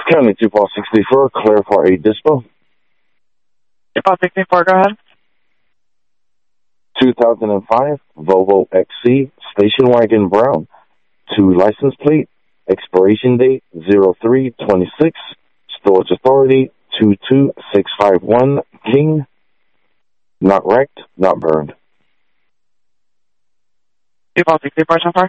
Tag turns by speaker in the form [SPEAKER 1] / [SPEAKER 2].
[SPEAKER 1] County 264, clear for a dispo.
[SPEAKER 2] 264, go ahead.
[SPEAKER 1] 2005 Volvo XC station wagon brown. 2 license plate. Expiration date 03/26. Storage authority 22651 King. Not wrecked, not burned.
[SPEAKER 2] 264,